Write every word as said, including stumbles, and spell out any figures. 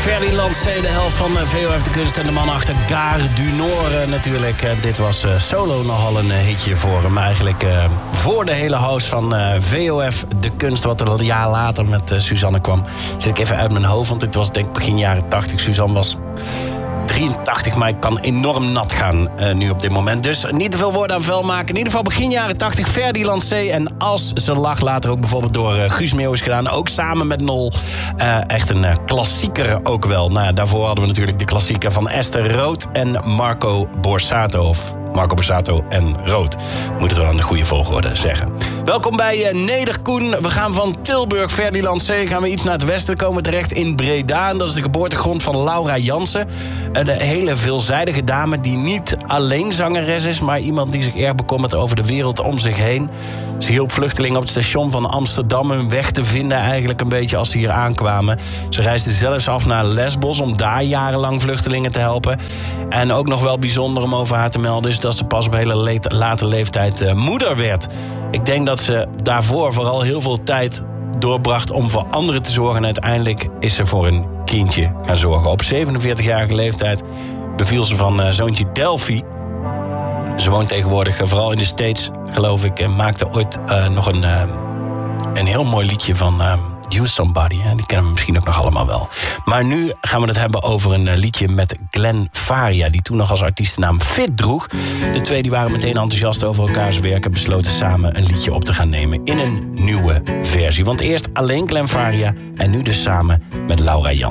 Ferdinand C, de helft van V O F De Kunst en de man achter Gare du Nord uh, natuurlijk. Uh, dit was uh, solo nogal een uh, hitje voor hem. Eigenlijk uh, voor de hele house van uh, V O F De Kunst, wat er een jaar later met uh, Suzanne kwam. Zit ik even uit mijn hoofd, want dit was denk ik begin jaren tachtig. Suzanne was drieëntachtig, maar ik kan enorm nat gaan uh, nu op dit moment. Dus niet te veel woorden aan vuil maken. In ieder geval begin jaren tachtig, Ferdinand C. En Als ze lag, later ook bijvoorbeeld door uh, Guus Meeuwis gedaan. Ook samen met Nol. Uh, echt een uh, klassieker ook wel. Nou, daarvoor hadden we natuurlijk de klassieker van Esther Rood en Marco Borsato. Of Marco Borsato en Rood. Moet het wel aan de goede volgorde zeggen. Welkom bij uh, Nederkoen. We gaan van Tilburg, Ferdinand C. Gaan we iets naar het westen, komen we terecht in Breda. En dat is de geboortegrond van Laura Jansen. Een hele veelzijdige dame die niet alleen zangeres is, maar iemand die zich erg bekommert over de wereld om zich heen. Ze hielp vluchtelingen op het station van Amsterdam hun weg te vinden, eigenlijk een beetje als ze hier aankwamen. Ze reisde zelfs af naar Lesbos om daar jarenlang vluchtelingen te helpen. En ook nog wel bijzonder om over haar te melden is dat ze pas op hele le- late leeftijd uh, moeder werd. Ik denk dat ze daarvoor vooral heel veel tijd doorbracht om voor anderen te zorgen. En uiteindelijk is ze voor een kindje gaan zorgen. Op zevenenveertigjarige leeftijd beviel ze van uh, zoontje Delphi. Ze woont tegenwoordig uh, vooral in de States, geloof ik. En maakte ooit uh, nog een, uh, een heel mooi liedje van uh, You Somebody. Hè? Die kennen we misschien ook nog allemaal wel. Maar nu gaan we het hebben over een uh, liedje met Glenn Faria, die toen nog als artiestennaam Fit droeg. De twee die waren meteen enthousiast over elkaars werk en besloten samen een liedje op te gaan nemen in een nieuwe versie. Want eerst alleen Glenn Faria en nu dus samen met Laura Jansen.